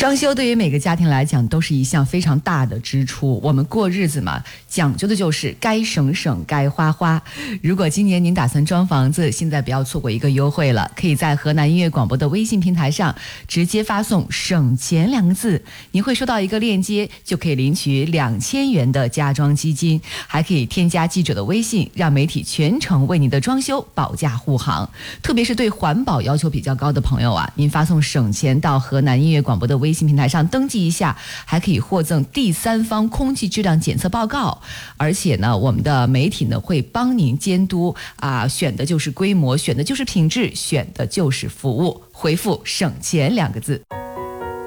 装修对于每个家庭来讲都是一项非常大的支出，我们过日子嘛，讲究的就是该省省该花花。如果今年您打算装房子，现在不要错过一个优惠了，可以在河南音乐广播的微信平台上直接发送省钱2个字，您会收到一个链接，就可以领取2000元的家装基金，还可以添加记者的微信，让媒体全程为您的装修保驾护航。特别是对环保要求比较高的朋友啊，您发送省钱到河南音乐广播的微信平台上登记一下，还可以获赠第三方空气质量检测报告。而且呢，我们的媒体呢会帮您监督选的就是规模，选的就是品质，选的就是服务。回复省钱2个字。